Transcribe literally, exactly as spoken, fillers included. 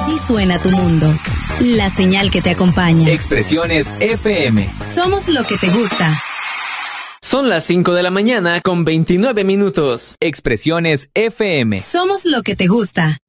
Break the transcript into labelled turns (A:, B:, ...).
A: Así suena tu mundo. La señal que te acompaña.
B: Expresiones F M.
A: Somos lo que te gusta.
C: Son las cinco de la mañana con veintinueve minutos.
B: Expresiones F M.
A: Somos lo que te gusta.